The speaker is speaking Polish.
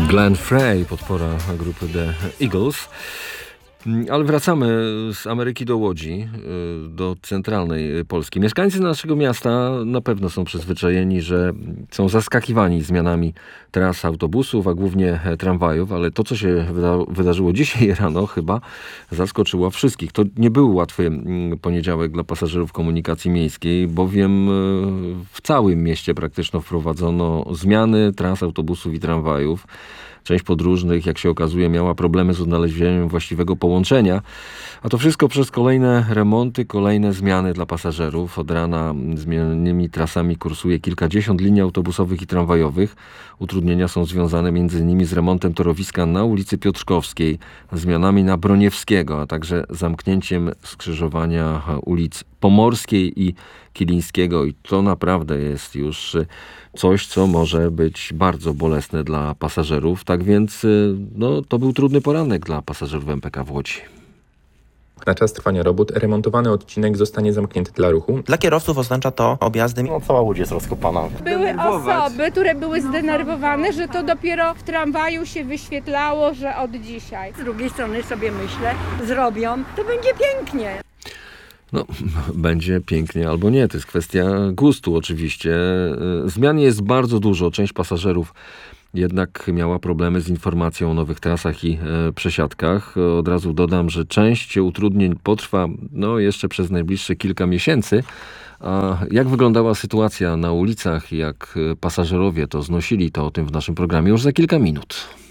Glenn Frey, podpora grupy The Eagles. Ale wracamy z Ameryki do Łodzi, do centralnej Polski. Mieszkańcy naszego miasta na pewno są przyzwyczajeni, że są zaskakiwani zmianami tras autobusów, a głównie tramwajów, ale to, co się wydarzyło dzisiaj rano, chyba zaskoczyło wszystkich. To nie był łatwy poniedziałek dla pasażerów komunikacji miejskiej, bowiem w całym mieście praktycznie wprowadzono zmiany tras autobusów i tramwajów. Część podróżnych, jak się okazuje, miała problemy z odnalezieniem właściwego połączenia. A to wszystko przez kolejne remonty, kolejne zmiany dla pasażerów. Od rana zmienionymi trasami kursuje kilkadziesiąt linii autobusowych i tramwajowych. Utrudnienia są związane m.in. z remontem torowiska na ulicy Piotrkowskiej, zmianami na Broniewskiego, a także zamknięciem skrzyżowania ulic Pomorskiej i Kilińskiego. I to naprawdę jest już coś, co może być bardzo bolesne dla pasażerów. Tak więc to był trudny poranek dla pasażerów MPK w Łodzi. Na czas trwania robót remontowany odcinek zostanie zamknięty dla ruchu. Dla kierowców oznacza to objazdy. Cała Łódź jest rozkopana. Były osoby, które były zdenerwowane, że to dopiero w tramwaju się wyświetlało, że od dzisiaj. Z drugiej strony sobie myślę, zrobią, to będzie pięknie. Będzie pięknie albo nie. To jest kwestia gustu oczywiście. Zmian jest bardzo dużo. Część pasażerów jednak miała problemy z informacją o nowych trasach i przesiadkach. Od razu dodam, że część utrudnień potrwa jeszcze przez najbliższe kilka miesięcy. A jak wyglądała sytuacja na ulicach, jak pasażerowie to znosili, to o tym w naszym programie już za kilka minut.